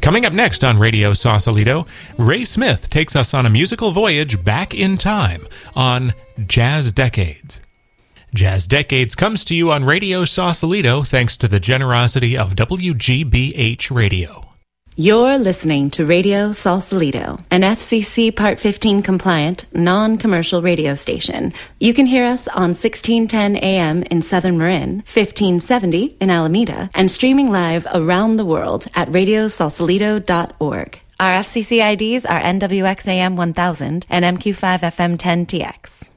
Coming up next on Radio Sausalito, Ray Smith takes us on a musical voyage back in time on Jazz Decades. Jazz Decades comes to you on Radio Sausalito thanks to the generosity of WGBH Radio. You're listening to Radio Sausalito, an FCC Part 15 compliant, non-commercial radio station. You can hear us on 1610 AM in Southern Marin, 1570 in Alameda, and streaming live around the world at radiosausalito.org. Our FCC IDs are NWXAM 1000 and MQ5FM 10TX.